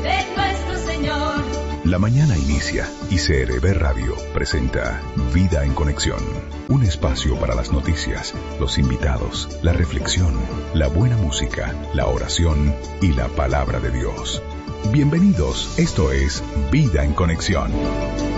de nuestro Señor. La mañana inicia y CRB Radio presenta Vida en Conexión, un espacio para las noticias, los invitados, la reflexión, la buena música, la oración y la palabra de Dios. Bienvenidos, esto es Vida en Conexión.